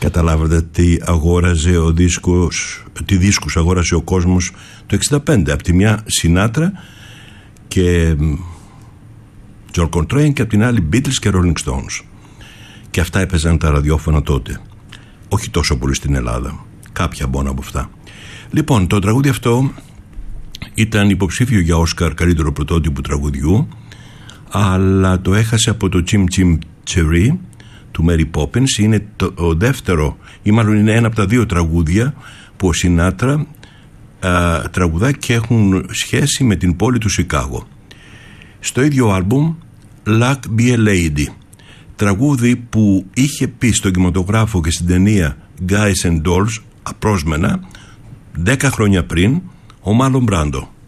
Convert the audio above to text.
Καταλάβατε τι δίσκους αγόρασε ο κόσμος το 65. Από τη μια Σινάτρα και John Coltrane και από την άλλη Beatles και Rolling Stones. Και αυτά έπαιζαν τα ραδιόφωνα τότε. Όχι τόσο πολύ στην Ελλάδα. Κάποια μόνο από αυτά. Λοιπόν, το τραγούδι αυτό ήταν υποψήφιο για Όσκαρ καλύτερο πρωτότυπου τραγουδιού, αλλά το έχασε από το Chim Chim Cherry του Mary Poppins. Είναι το δεύτερο, ή μάλλον είναι ένα από τα δύο τραγούδια που ο Σινάτρα τραγουδά και έχουν σχέση με την πόλη του Σικάγο. Στο ίδιο άλμπουμ Luck Be a Lady, τραγούδι που είχε πει στον κινηματογράφο και στην ταινία Guys and Dolls απρόσμενα 10 χρόνια πριν ο Μάρλον Μπράντο.